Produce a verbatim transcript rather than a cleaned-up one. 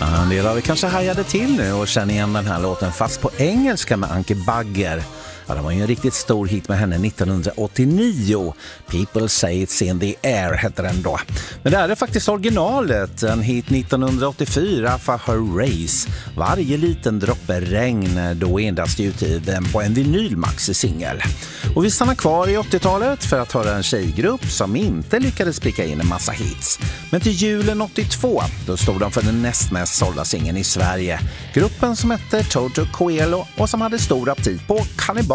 En del av er kanske hajade till nu och känner igen den här låten fast på engelska med Anke Bagger. Ja, det var ju en riktigt stor hit med henne nittonhundraåttionio. People Say It's In The Air hette den då. Men det här är faktiskt originalet. En hit nittonhundraåttiofyra för Her Race. Varje liten droppe regn, då endast utgiven på en vinylmaxi-singel. Och vi stannar kvar i åttiotalet för att höra en tjejgrupp som inte lyckades pricka in en massa hits. Men till julen åttiotvå, då stod de för den näst mest sålda singeln i Sverige. Gruppen som hette Toto Coelho och som hade stor aptit på kannibal.